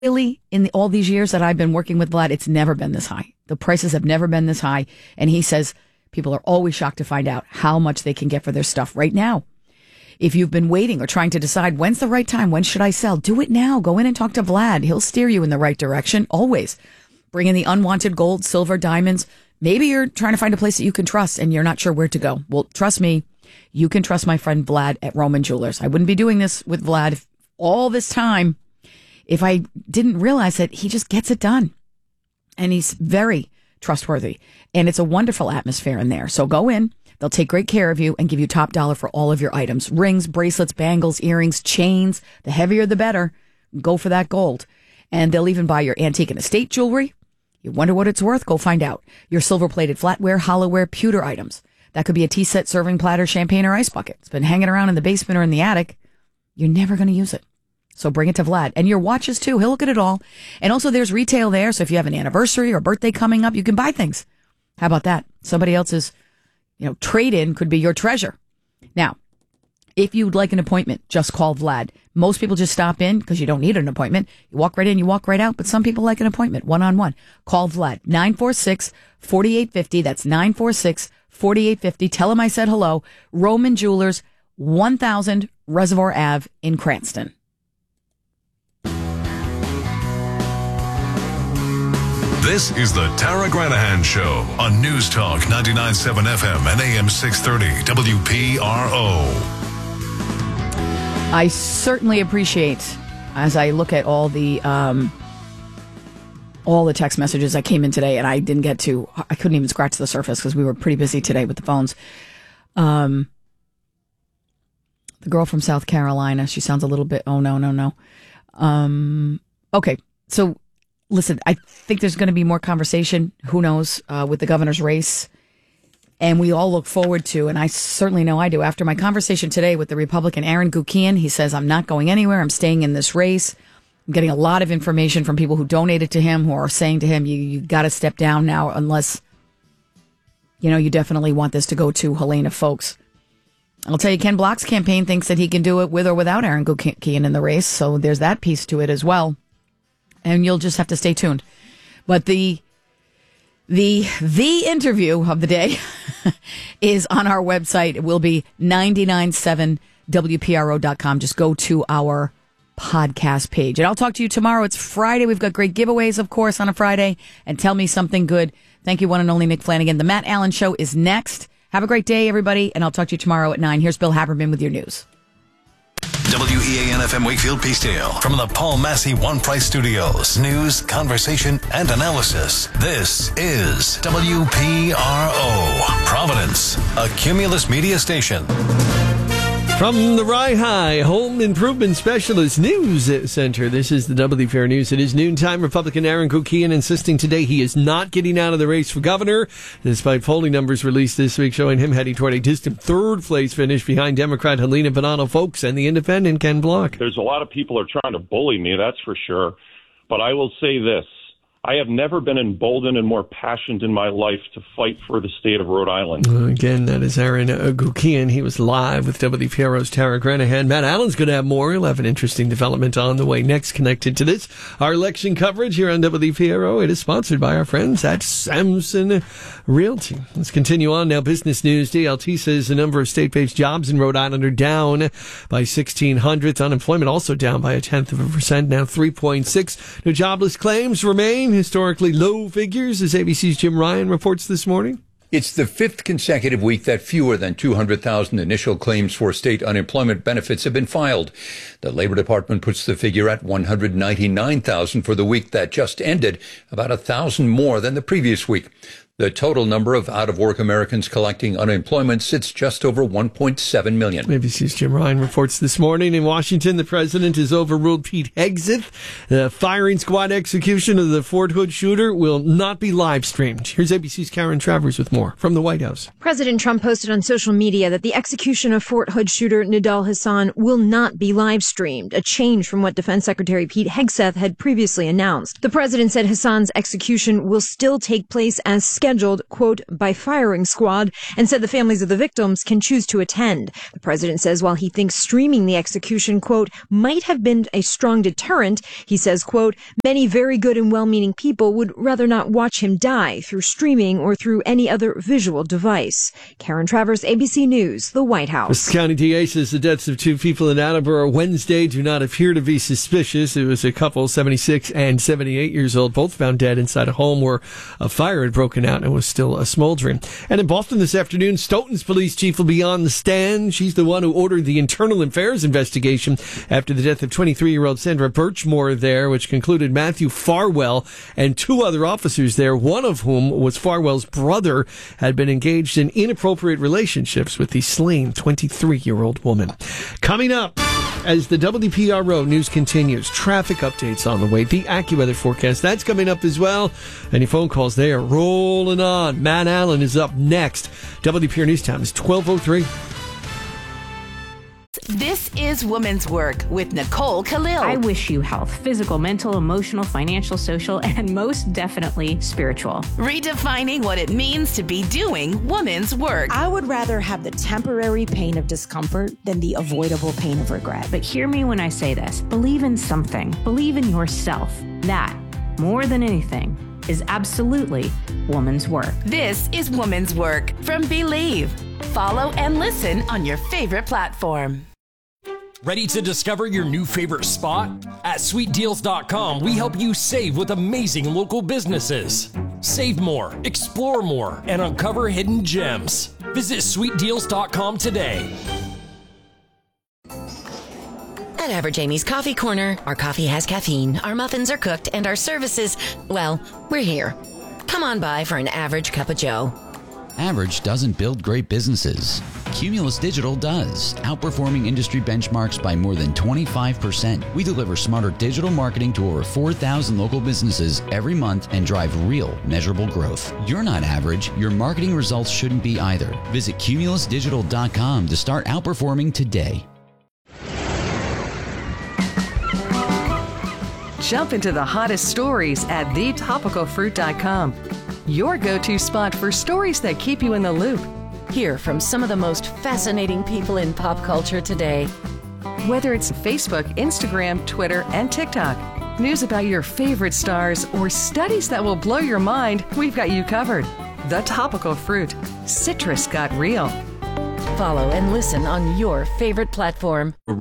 Really, in all these years that I've been working with Vlad, it's never been this high. The prices have never been this high. And he says people are always shocked to find out how much they can get for their stuff right now. If you've been waiting or trying to decide when's the right time, when should I sell, do it now. Go in and talk to Vlad. He'll steer you in the right direction, always. Bring in the unwanted gold, silver, diamonds. Maybe you're trying to find a place that you can trust and you're not sure where to go. Well, trust me, you can trust my friend Vlad at Roman Jewelers. I wouldn't be doing this with Vlad all this time if I didn't realize that he just gets it done. And he's very trustworthy. And it's a wonderful atmosphere in there. So go in. They'll take great care of you and give you top dollar for all of your items. Rings, bracelets, bangles, earrings, chains. The heavier, the better. Go for that gold. And they'll even buy your antique and estate jewelry. You wonder what it's worth? Go find out. Your silver-plated flatware, hollowware, pewter items. That could be a tea set, serving platter, champagne, or ice bucket. It's been hanging around in the basement or in the attic. You're never going to use it. So bring it to Vlad. And your watches, too. He'll look at it all. And also, there's retail there. So if you have an anniversary or birthday coming up, you can buy things. How about that? Somebody else's trade-in could be your treasure. Now, if you'd like an appointment, just call Vlad. Most people just stop in because you don't need an appointment. You walk right in, you walk right out. But some people like an appointment, one-on-one. Call Vlad, 946-4850. That's 946-4850. Tell him I said hello. Roman Jewelers, 1000 Reservoir Ave in Cranston. This is the Tara Granahan Show on News Talk 99.7 FM and AM 630 WPRO. I certainly appreciate, as I look at all the text messages that came in today, and I couldn't even scratch the surface because we were pretty busy today with the phones. The girl from South Carolina, she sounds a little bit, no. Okay, so listen, I think there's going to be more conversation, who knows, with the governor's race. And we all look forward to, and I certainly know I do, after my conversation today with the Republican Aaron Gukian, he says, I'm not going anywhere. I'm staying in this race. I'm getting a lot of information from people who donated to him, who are saying to him, you got to step down now unless, you definitely want this to go to Helena Foulkes. I'll tell you, Ken Block's campaign thinks that he can do it with or without Aaron Gukian in the race. So there's that piece to it as well. And you'll just have to stay tuned. But the interview of the day is on our website. It will be 997wpro.com. Just go to our podcast page. And I'll talk to you tomorrow. It's Friday. We've got great giveaways, of course, on a Friday. And tell me something good. Thank you, one and only Nick Flanagan. The Matt Allen Show is next. Have a great day, everybody. And I'll talk to you tomorrow at 9. Here's Bill Haberman with your news. WEAN-FM Wakefield Peacedale from the Paul Massey One Price Studios. News, conversation, and analysis. This is WPRO, Providence, a Cumulus media station. From the Rye High Home Improvement Specialist News Center, this is the Doubly Fair News. It is noontime. Republican Aaron Gukian insisting today he is not getting out of the race for governor, despite polling numbers released this week showing him heading toward a distant third-place finish behind Democrat Helena Foulkes and the independent Ken Block. There's a lot of people who are trying to bully me, that's for sure. But I will say this. I have never been emboldened and more passionate in my life to fight for the state of Rhode Island. Again, that is Aaron Gukian. He was live with WPRO's Tara Granahan. Matt Allen's going to have more. He'll have an interesting development on the way next connected to this. Our election coverage here on WPRO, it is sponsored by our friends at Samson Realty. Let's continue on now. Business news. DLT says the number of state-based jobs in Rhode Island are down by 1,600. Unemployment also down by 0.1%, now 3.6. No jobless claims remain historically low figures, as ABC's Jim Ryan reports this morning. It's the fifth consecutive week that fewer than 200,000 initial claims for state unemployment benefits have been filed. The Labor Department puts the figure at 199,000 for the week that just ended, about 1,000 more than the previous week. The total number of out-of-work Americans collecting unemployment sits just over 1.7 million. ABC's Jim Ryan reports this morning. In Washington, the president has overruled Pete Hegseth. The firing squad execution of the Fort Hood shooter will not be live-streamed. Here's ABC's Karen Travers with more from the White House. President Trump posted on social media that the execution of Fort Hood shooter Nidal Hasan will not be live-streamed, a change from what Defense Secretary Pete Hegseth had previously announced. The president said Hasan's execution will still take place as scheduled scheduled, quote, by firing squad, and said the families of the victims can choose to attend. The president says while he thinks streaming the execution, quote, might have been a strong deterrent, he says, quote, many very good and well-meaning people would rather not watch him die through streaming or through any other visual device. Karen Travers, ABC News, the White House. The county DA says the deaths of two people in Attleboro Wednesday do not appear to be suspicious. It was a couple, 76 and 78 years old, both found dead inside a home where a fire had broken out and was still smoldering. And in Boston this afternoon, Stoughton's police chief will be on the stand. She's the one who ordered the internal affairs investigation after the death of 23-year-old Sandra Birchmore there, which concluded Matthew Farwell and two other officers there, one of whom was Farwell's brother, had been engaged in inappropriate relationships with the slain 23-year-old woman. Coming up, as the WPRO news continues, traffic updates on the way, the AccuWeather forecast, that's coming up as well. Any phone calls, they are rolling on. Matt Allen is up next. WPR News Time is 12:03. This is Women's Work with Nicole Khalil. I wish you health, physical, mental, emotional, financial, social, and most definitely spiritual. Redefining what it means to be doing women's work. I would rather have the temporary pain of discomfort than the avoidable pain of regret. But hear me when I say this. Believe in something. Believe in yourself. That, more than anything, is absolutely woman's work. This is Women's Work from Believe. Follow and listen on your favorite platform. Ready to discover your new favorite spot? At sweetdeals.com, we help you save with amazing local businesses. Save more, explore more, and uncover hidden gems. Visit sweetdeals.com today. At Average Amy's Coffee Corner, our coffee has caffeine, our muffins are cooked, and our services, well, we're here. Come on by for an average cup of joe. Average doesn't build great businesses. Cumulus Digital does, outperforming industry benchmarks by more than 25%. We deliver smarter digital marketing to over 4,000 local businesses every month and drive real, measurable growth. You're not average. Your marketing results shouldn't be either. Visit cumulusdigital.com to start outperforming today. Jump into the hottest stories at thetopicalfruit.com. Your go-to spot for stories that keep you in the loop. Hear from some of the most fascinating people in pop culture today. Whether it's Facebook, Instagram, Twitter, and TikTok, news about your favorite stars, or studies that will blow your mind, we've got you covered. The Topical Fruit. Citrus got real. Follow and listen on your favorite platform.